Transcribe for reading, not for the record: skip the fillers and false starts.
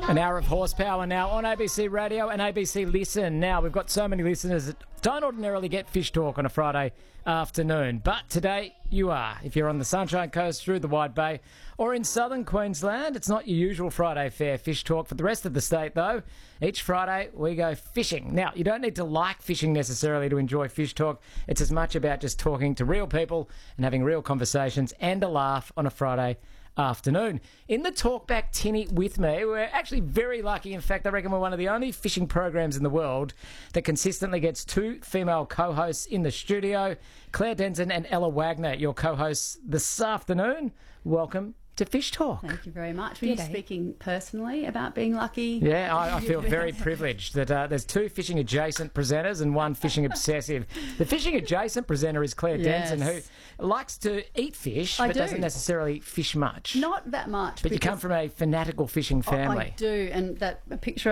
An hour of horsepower now on ABC Radio and ABC Listen. Now, we've got so many listeners that don't ordinarily get Fish Talk on a Friday afternoon, but today you are. If you're on the Sunshine Coast, through the Wide Bay, or in southern Queensland, it's not your usual Friday fare Fish Talk. For the rest of the state, though, each Friday we go fishing. Now, you don't need to like fishing necessarily to enjoy Fish Talk. It's as much about just talking to real people and having real conversations and a laugh on a Friday afternoon. In the Talkback Tinny with me, we're actually very lucky. In fact, I reckon we're one of the only fishing programs in the world that consistently gets two female co-hosts in the studio. Claire Denson and Ella Wagner, your co-hosts this afternoon. Welcome to Fish Talk. Thank you very much. Were you speaking personally about being lucky? Yeah, I feel very privileged that there's two fishing adjacent presenters and one fishing obsessive. The fishing adjacent presenter is Claire Denson, who likes to eat fish but doesn't necessarily fish much. Not that much. But you come from a fanatical fishing family. I do, and that picture